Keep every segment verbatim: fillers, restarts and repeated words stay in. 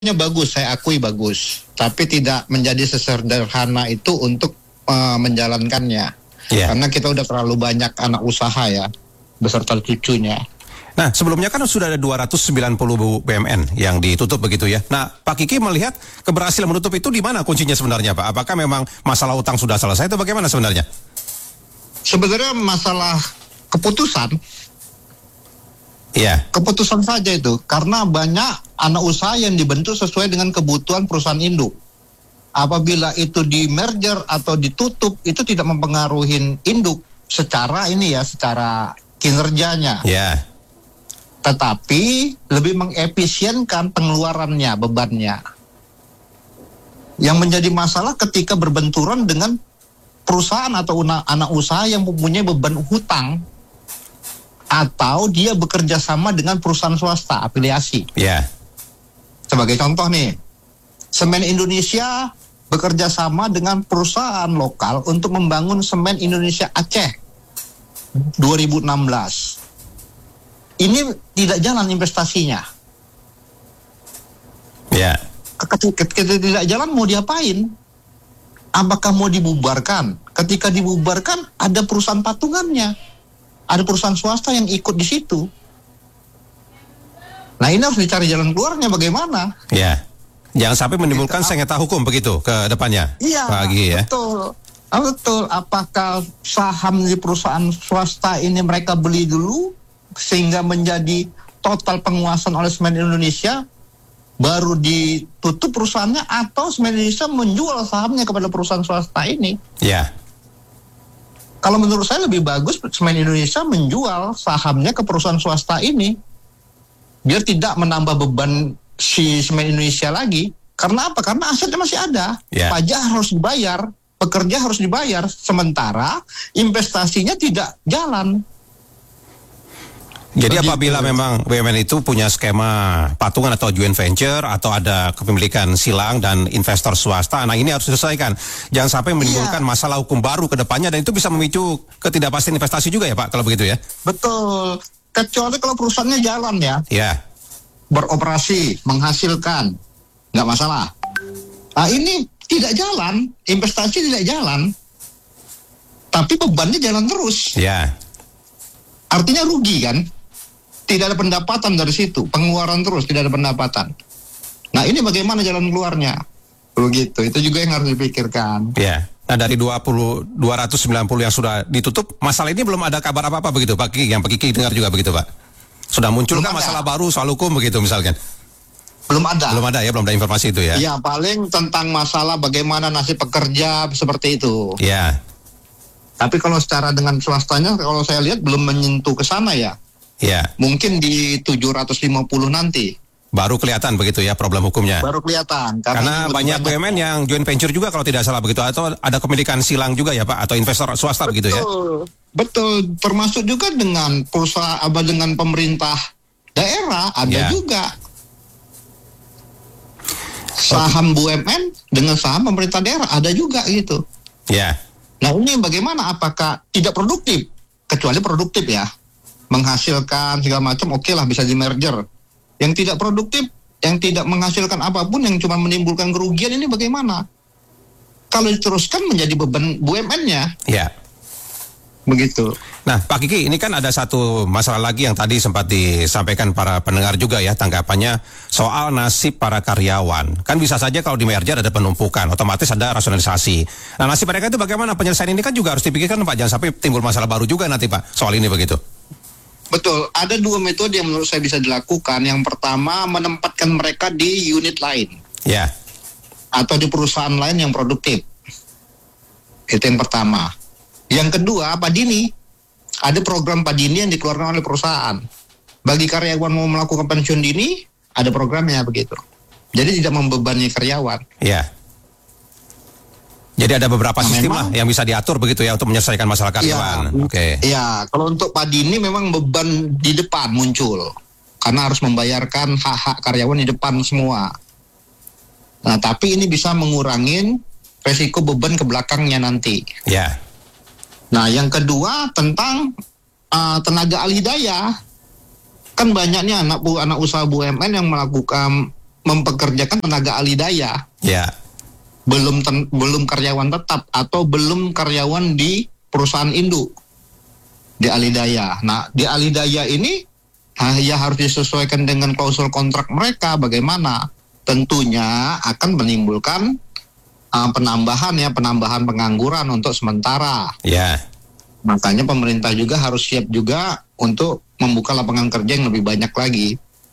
bagus, saya akui bagus, tapi tidak menjadi sesederhana itu untuk uh, menjalankannya. Yeah. Karena kita udah terlalu banyak anak usaha ya, beserta cucunya. Nah, sebelumnya kan sudah ada dua ratus sembilan puluh B U M N yang ditutup begitu ya. Nah, Pak Kiki melihat keberhasilan menutup itu di mana kuncinya sebenarnya, Pak? Apakah memang masalah utang sudah selesai atau bagaimana sebenarnya? Sebenarnya masalah keputusan. Iya. Keputusan saja itu, karena banyak anak usaha yang dibentuk sesuai dengan kebutuhan perusahaan induk. Apabila itu di merger atau ditutup, itu tidak mempengaruhi induk secara ini ya, secara kinerjanya. Iya. Tetapi lebih mengefisienkan pengeluarannya, bebannya. Yang menjadi masalah ketika berbenturan dengan perusahaan atau anak usaha yang mempunyai beban hutang, atau dia bekerja sama dengan perusahaan swasta afiliasi. Ya. Yeah. Sebagai contoh nih, Semen Indonesia bekerja sama dengan perusahaan lokal untuk membangun Semen Indonesia Aceh dua ribu enam belas. Ini tidak jalan investasinya. Ya. Yeah. Ketika tidak jalan mau diapain? Apakah mau dibubarkan? Ketika dibubarkan ada perusahaan patungannya. Ada perusahaan swasta yang ikut di situ. Nah, ini harus dicari jalan keluarnya bagaimana. Ya, jangan sampai menimbulkan sengketa hukum begitu ke depannya. Iya, Pagi, ya. betul. Ah, betul. Apakah saham di perusahaan swasta ini mereka beli dulu sehingga menjadi total penguasaan oleh Semen Indonesia, baru ditutup perusahaannya, atau Semen Indonesia menjual sahamnya kepada perusahaan swasta ini? Ya. Kalau menurut saya lebih bagus Semen Indonesia menjual sahamnya ke perusahaan swasta ini, biar tidak menambah beban si Semen Indonesia lagi. Karena apa? Karena asetnya masih ada, yeah. Pajak harus dibayar, pekerja harus dibayar, sementara investasinya tidak jalan. Jadi apabila memang B U M N itu punya skema patungan atau joint venture atau ada kepemilikan silang dan investor swasta, nah ini harus diselesaikan. Jangan sampai menimbulkan iya. masalah hukum baru ke depannya, dan itu bisa memicu ketidakpastian investasi juga ya Pak, kalau begitu ya? Betul. Kecuali kalau perusahaannya jalan ya. Iya. Beroperasi, menghasilkan, nggak masalah. Nah ini tidak jalan, investasi tidak jalan, tapi bebannya jalan terus. Iya. Artinya rugi kan? Tidak ada pendapatan dari situ, pengeluaran terus, tidak ada pendapatan. Nah ini bagaimana jalan keluarnya? Begitu, itu juga yang harus dipikirkan. Ya, nah dari dua ratus sembilan puluh yang sudah ditutup, masalah ini belum ada kabar apa-apa begitu Pak Kiki, yang Pak Kiki dengar juga begitu Pak? Sudah muncul kan masalah baru soal hukum begitu misalkan? Belum ada. Belum ada ya, belum ada informasi itu ya? Ya, paling tentang masalah bagaimana nasib pekerja seperti itu. Ya. Tapi kalau secara dengan swastanya, kalau saya lihat belum menyentuh ke sana ya. Ya. Mungkin di tujuh ratus lima puluh nanti. Baru kelihatan begitu ya problem hukumnya. Baru kelihatan. Karena, karena banyak B U M N yang joint venture juga kalau tidak salah begitu, atau ada kepemilikan silang juga ya Pak, atau investor swasta begitu ya. Betul, termasuk juga dengan perusahaan apa dengan pemerintah daerah ada ya. juga. Saham B U M N dengan saham pemerintah daerah ada juga gitu. Ya. Nah ini bagaimana, apakah tidak produktif? Kecuali produktif ya, menghasilkan segala macam, oke lah bisa di merger. Yang tidak produktif, yang tidak menghasilkan apapun, yang cuma menimbulkan kerugian, ini bagaimana? Kalau diteruskan menjadi beban B U M N-nya. Ya. Begitu. Nah Pak Kiki, ini kan ada satu masalah lagi yang tadi sempat disampaikan para pendengar juga ya, tanggapannya soal nasib para karyawan. Kan bisa saja kalau di merger ada penumpukan, otomatis ada rasionalisasi. Nah nasib mereka itu bagaimana? Penyelesaian ini kan juga harus dipikirkan Pak, jangan sampai timbul masalah baru juga nanti Pak, soal ini begitu. Betul, ada dua metode yang menurut saya bisa dilakukan. Yang pertama, menempatkan mereka di unit lain. Ya. Atau di perusahaan lain yang produktif. Itu yang pertama. Yang kedua, Padini. Ada program Padini yang dikeluarkan oleh perusahaan. Bagi karyawan mau melakukan pensiun dini, ada programnya begitu. Jadi tidak membebani karyawan. Iya. Jadi ada beberapa nah, sistem memang, lah yang bisa diatur begitu ya untuk menyelesaikan masalah karyawan. Iya, Oke. Okay. Iya, kalau untuk Padini memang beban di depan muncul. Karena harus membayarkan hak-hak karyawan di depan semua. Nah, tapi ini bisa mengurangi resiko beban ke belakangnya nanti. Iya. Nah, yang kedua tentang uh, tenaga alih daya. Kan banyaknya anak anak usaha B U M N yang melakukan mempekerjakan tenaga ahli daya. Ya. Belum ten, belum karyawan tetap atau belum karyawan di perusahaan induk di ahli daya. Nah, di ahli daya ini ha, ya harus disesuaikan dengan klausul kontrak mereka. Bagaimana? Tentunya akan menimbulkan uh, penambahan ya, penambahan pengangguran untuk sementara. Ya. Makanya pemerintah juga harus siap juga untuk membuka lapangan kerja yang lebih banyak lagi.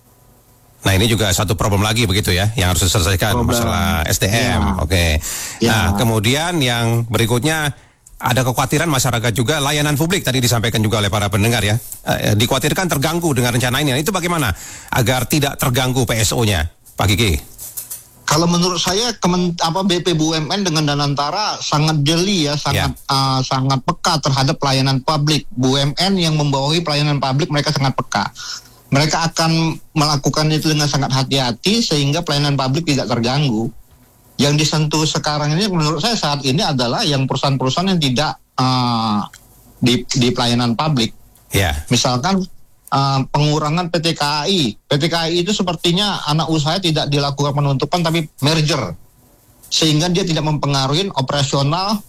Nah, ini juga satu problem lagi begitu ya, yang harus diselesaikan, problem. Masalah S D M. Ya. Oke. Okay. Ya. Nah, kemudian yang berikutnya ada kekhawatiran masyarakat juga layanan publik tadi disampaikan juga oleh para pendengar ya. Eh, dikhawatirkan terganggu dengan rencana ini. Nah, itu bagaimana agar tidak terganggu P S O-nya, Pak Kiki? Kalau menurut saya kemen, apa B P B U M N dengan Danantara sangat jeli ya, sangat yeah. uh, sangat peka terhadap pelayanan publik. B U M N yang membawahi pelayanan publik mereka sangat peka. Mereka akan melakukan itu dengan sangat hati-hati sehingga pelayanan publik tidak terganggu. Yang disentuh sekarang ini menurut saya saat ini adalah yang perusahaan-perusahaan yang tidak uh, di, di pelayanan publik. Yeah. Misalkan Uh, pengurangan P T K A I. P T K A I itu sepertinya anak usaha tidak dilakukan penutupan tapi merger. Sehingga dia tidak mempengaruhi operasional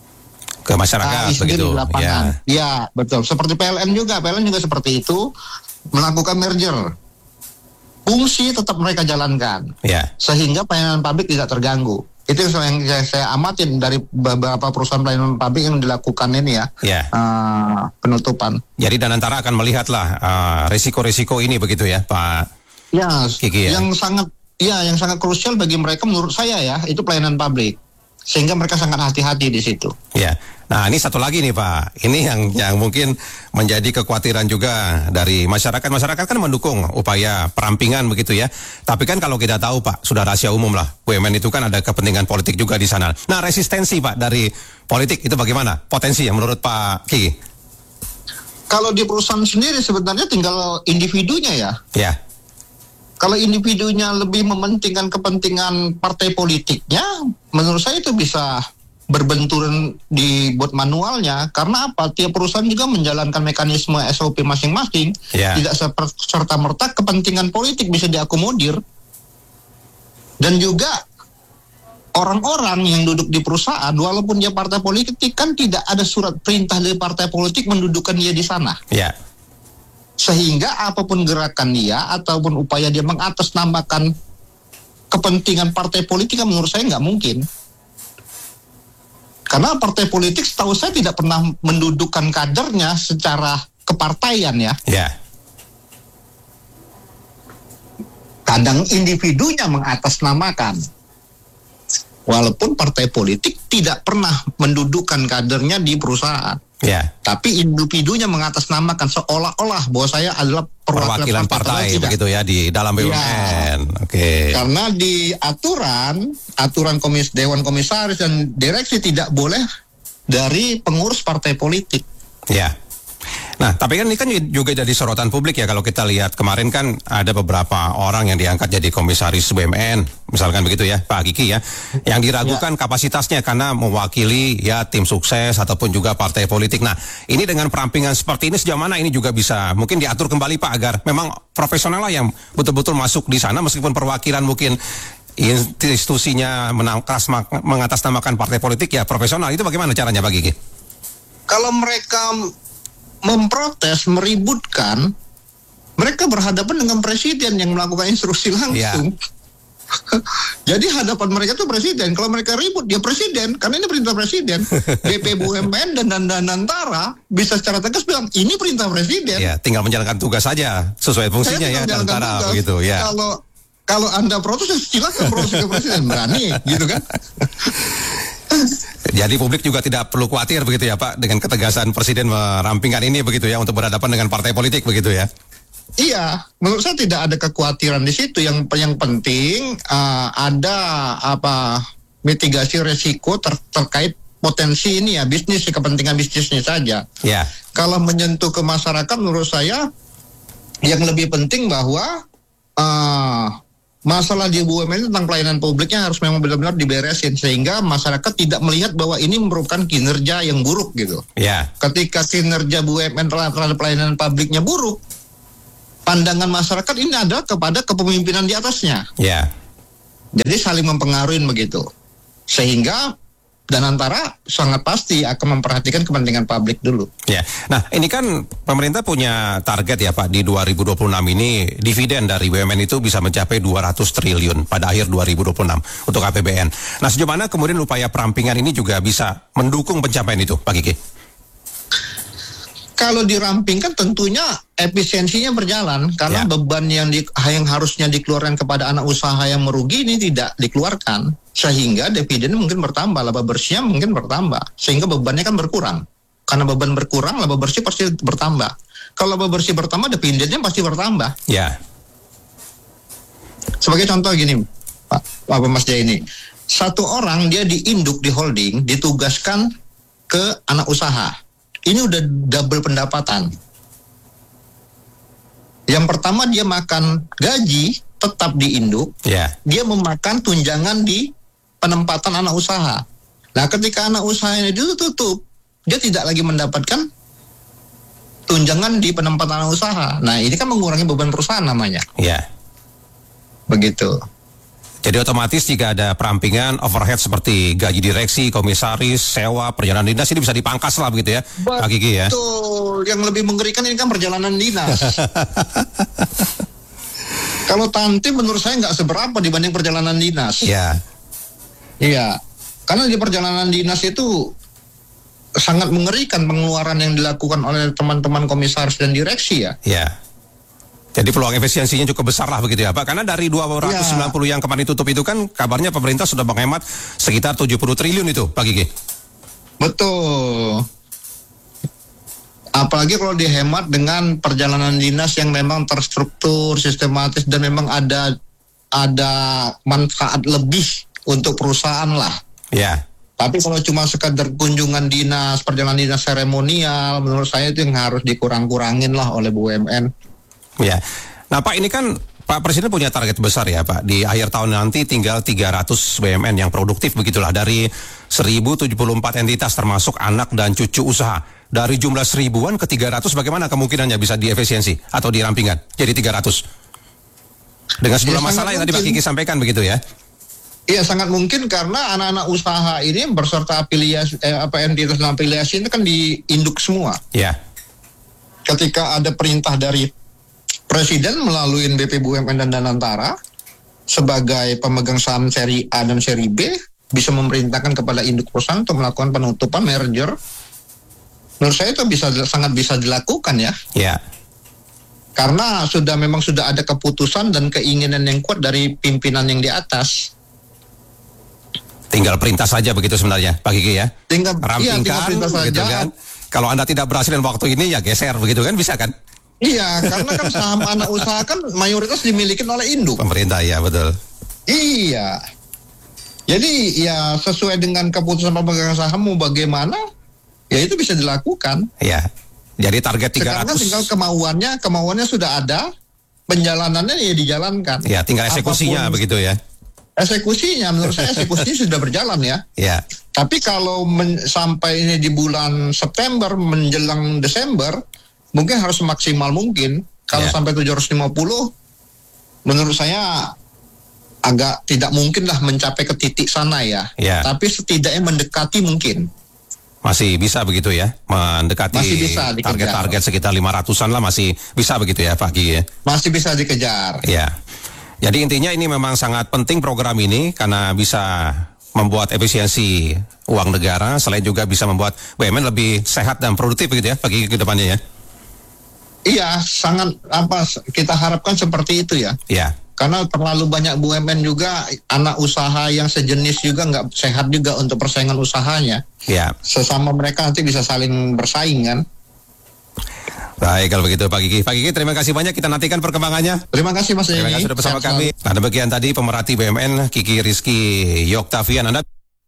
ke masyarakat begitu. Di lapangan. Ya. Ya, betul. Seperti P L N juga, P L N juga seperti itu melakukan merger. Fungsi tetap mereka jalankan. Ya. Sehingga pelayanan publik tidak terganggu. Itu yang saya, saya amatin dari beberapa perusahaan pelayanan publik yang dilakukan ini ya, yeah. uh, penutupan. Jadi Danantara akan melihatlah uh, risiko-risiko ini begitu ya, Pak ya, Kiki ya. Yang sangat, ya, yang sangat krusial bagi mereka menurut saya ya, itu pelayanan publik. Sehingga mereka sangat hati-hati di situ. Ya. Nah, ini satu lagi nih Pak. Ini yang yang mungkin menjadi kekhawatiran juga dari masyarakat. Masyarakat kan mendukung upaya perampingan begitu ya. Tapi kan kalau kita tahu Pak, sudah rahasia umum lah. B U M N itu kan ada kepentingan politik juga di sana. Nah, resistensi Pak dari politik itu bagaimana? Potensi ya menurut Pak Kiki? Kalau di perusahaan sendiri sebenarnya tinggal individunya ya. Ya. Kalau individunya lebih mementingkan kepentingan partai politiknya, menurut saya itu bisa berbenturan di buat manualnya. Karena apa? Tiap perusahaan juga menjalankan mekanisme S O P masing-masing. Yeah. Tidak serta-merta kepentingan politik bisa diakomodir. Dan juga orang-orang yang duduk di perusahaan, walaupun dia partai politik, kan tidak ada surat perintah dari partai politik mendudukkan dia di sana. Yeah. Sehingga apapun gerakan dia ataupun upaya dia mengatasnamakan kepentingan partai politik menurut saya nggak mungkin. Karena partai politik setahu saya tidak pernah mendudukkan kadernya secara kepartaian ya. Ya. Kadang individunya mengatasnamakan. Walaupun partai politik tidak pernah mendudukkan kadernya di perusahaan. Ya. Tapi individunya mengatasnamakan seolah-olah bahwa saya adalah perwakilan partai, partai begitu ya di dalam B U M N. Ya. Oke. Okay. Karena di aturan, aturan komis Dewan Komisaris dan direksi tidak boleh dari pengurus partai politik. Ya. Nah, tapi kan ini kan juga jadi sorotan publik ya kalau kita lihat kemarin kan ada beberapa orang yang diangkat jadi komisaris B U M N, misalkan begitu ya, Pak Kiki ya, yang diragukan ya. Kapasitasnya karena mewakili ya tim sukses ataupun juga partai politik. Nah, ini dengan perampingan seperti ini sejauh mana ini juga bisa mungkin diatur kembali Pak agar memang profesional lah yang betul-betul masuk di sana meskipun perwakilan mungkin institusinya mengatasnamakan partai politik ya profesional. Itu bagaimana caranya Pak Kiki? Kalau mereka memprotes, meributkan, mereka berhadapan dengan presiden yang melakukan instruksi langsung. Ya. Jadi hadapan mereka tuh presiden. Kalau mereka ribut, dia presiden. Karena ini perintah presiden. B P B U M N dan Danantara bisa secara tegas bilang, ini perintah presiden. Ya, tinggal menjalankan tugas saja sesuai fungsinya ya, Danantara begitu ya. Kalau kalau Anda protes, silakan protes ke presiden. Berani, gitu kan? Jadi publik juga tidak perlu khawatir begitu ya Pak dengan ketegasan Presiden merampingkan ini begitu ya untuk berhadapan dengan partai politik begitu ya. Iya, menurut saya tidak ada kekhawatiran di situ. Yang yang penting uh, ada apa mitigasi resiko ter, terkait potensi ini ya bisnis kepentingan bisnisnya saja. Ya. Kalau menyentuh ke masyarakat menurut saya yang lebih penting bahwa uh, masalah di B U M N tentang pelayanan publiknya harus memang benar-benar diberesin sehingga masyarakat tidak melihat bahwa ini merupakan kinerja yang buruk gitu. Ya. Ketika kinerja B U M N terhadap pelayanan publiknya buruk, pandangan masyarakat ini adalah kepada kepemimpinan di atasnya. Ya. Jadi saling mempengaruhi begitu. Sehingga Danantara sangat pasti akan memperhatikan kepentingan publik dulu. Ya, nah ini kan pemerintah punya target ya Pak, di dua ribu dua puluh enam ini dividen dari B U M N itu bisa mencapai dua ratus triliun pada akhir dua ribu dua puluh enam untuk A P B N. Nah sejauh mana kemudian upaya perampingan ini juga bisa mendukung pencapaian itu Pak Kiki? Kalau dirampingkan tentunya efisiensinya berjalan karena Ya. beban yang di, yang harusnya dikeluarkan kepada anak usaha yang merugi ini tidak dikeluarkan, sehingga dividen mungkin bertambah, laba bersihnya mungkin bertambah, sehingga bebannya kan berkurang. Karena beban berkurang, laba bersih pasti bertambah. Kalau laba bersih bertambah, dividennya pasti bertambah. Ya. Sebagai contoh gini, Pak, Pak Mas Jaya ini, satu orang dia diinduk di holding, ditugaskan ke anak usaha. Ini udah double pendapatan. Yang pertama dia makan gaji tetap di induk, Ya. dia memakan tunjangan di penempatan anak usaha. Nah, ketika anak usahanya ditutup, dia tidak lagi mendapatkan tunjangan di penempatan anak usaha. Nah, ini kan mengurangi beban perusahaan namanya. Ya. Begitu. Jadi otomatis jika ada perampingan overhead seperti gaji direksi, komisaris, sewa, perjalanan dinas ini bisa dipangkas lah begitu ya, Pak Kiki ya. Betul. Yang lebih mengerikan ini kan perjalanan dinas. Kalau Tanti menurut saya nggak seberapa dibanding perjalanan dinas. Ya. Iya. Karena di perjalanan dinas itu sangat mengerikan pengeluaran yang dilakukan oleh teman-teman komisaris dan direksi ya. Ya. Jadi peluang efisiensinya cukup besar lah begitu ya Pak. Karena dari dua ratus sembilan puluh ya. yang kemarin tutup itu kan kabarnya pemerintah sudah menghemat sekitar tujuh puluh triliun itu Pak Kiki. Betul. Apalagi kalau dihemat dengan perjalanan dinas yang memang terstruktur, sistematis dan memang ada ada manfaat lebih untuk perusahaan lah. Ya. Tapi kalau cuma sekadar kunjungan dinas, perjalanan dinas seremonial, menurut saya itu yang harus dikurang-kurangin lah oleh B U M N. Ya. Nah Pak ini kan Pak Presiden punya target besar ya Pak. Di akhir tahun nanti tinggal tiga ratus B U M N yang produktif begitulah. Dari seribu tujuh puluh empat entitas termasuk anak dan cucu usaha. Dari jumlah seribuan ke tiga ratus bagaimana kemungkinannya bisa diefisiensi atau dirampingkan jadi tiga ratus? Dengan sejumlah Ya, masalah yang tadi Pak Kiki sampaikan begitu ya. Iya sangat mungkin karena anak-anak usaha ini berserta afiliasi eh, apa entitas dan afiliasi itu kan diinduk semua. Ya. Ketika ada perintah dari Presiden melalui B P B U M N dan Danantara sebagai pemegang saham seri A dan seri B bisa memerintahkan kepada induk perusahaan untuk melakukan penutupan merger. Menurut saya itu bisa sangat bisa dilakukan ya. Ya. Karena sudah memang sudah ada keputusan dan keinginan yang kuat dari pimpinan yang di atas. Tinggal perintah saja begitu sebenarnya Pak Kiki ya. Tinggal iya, tinggal Rampingkan perintah begitu saja. kan. Kalau Anda tidak berhasil dalam waktu ini ya geser begitu kan bisa kan? Iya, karena kan saham anak usaha kan mayoritas dimiliki oleh induk. Pemerintah ya betul. Iya. Jadi ya sesuai dengan keputusan pemegang saham mau bagaimana, ya itu bisa dilakukan. Ya. Jadi target tiga Sekarang ratus. tinggal kemauannya, kemauannya sudah ada, penjalanannya ya dijalankan. Ya, tinggal eksekusinya Apapun begitu ya. Eksekusinya, menurut saya eksekusinya sudah berjalan ya. Ya. Tapi kalau men- sampai ini di bulan September menjelang Desember, mungkin harus maksimal mungkin. Kalau Ya. sampai tujuh ratus lima puluh, menurut saya agak tidak mungkin lah mencapai ke titik sana ya. Ya. Tapi setidaknya mendekati mungkin. Masih bisa begitu ya, mendekati Masih bisa dikejar. target-target sekitar lima ratusan lah masih bisa begitu ya Pak Ki ya. Masih bisa dikejar. Ya. Jadi intinya ini memang sangat penting program ini karena bisa membuat efisiensi uang negara, selain juga bisa membuat B U M N lebih sehat dan produktif begitu ya Pak Ki ke depannya ya. Iya, sangat apa kita harapkan seperti itu ya. Ya. Karena terlalu banyak B U M N juga, anak usaha yang sejenis juga nggak sehat juga untuk persaingan usahanya. Ya. Sesama mereka nanti bisa saling bersaing kan. Baik kalau begitu Pak Kiki. Pak Kiki terima kasih banyak, kita nantikan perkembangannya. Terima kasih Mas Terima Denny. kasih sudah bersama Sehat kami. Nah demikian tadi pemerhati B U M N Kiki Rizky Yoktavian. Anda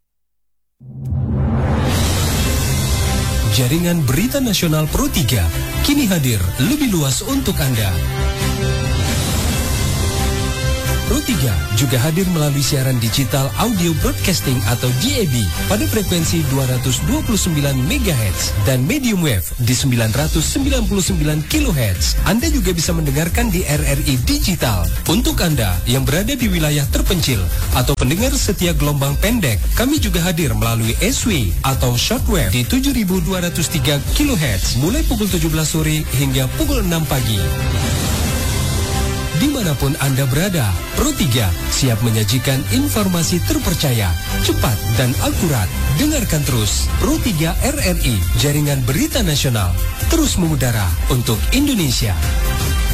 Jaringan Berita Nasional Pro tiga kini hadir lebih luas untuk Anda. Pro tiga juga hadir melalui siaran digital audio broadcasting atau D A B pada frekuensi dua ratus dua puluh sembilan megahertz dan medium wave di sembilan ratus sembilan puluh sembilan kilohertz. Anda juga bisa mendengarkan di R R I Digital. Untuk Anda yang berada di wilayah terpencil atau pendengar setia gelombang pendek, kami juga hadir melalui S W atau shortwave di tujuh ribu dua ratus tiga kilohertz mulai pukul tujuh belas sore hingga pukul enam pagi. Dimanapun Anda berada, Pro tiga siap menyajikan informasi terpercaya, cepat dan akurat. Dengarkan terus Pro tiga R R I, jaringan berita nasional, terus mengudara untuk Indonesia.